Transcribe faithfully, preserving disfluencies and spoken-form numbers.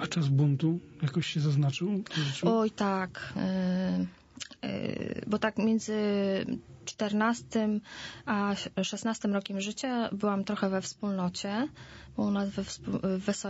A czas buntu jakoś się zaznaczył w życiu? Oj, tak. Yy, yy, bo tak między czternastym a szesnastym rokiem życia byłam trochę we wspólnocie, bo u nas we, współ- w Wesołej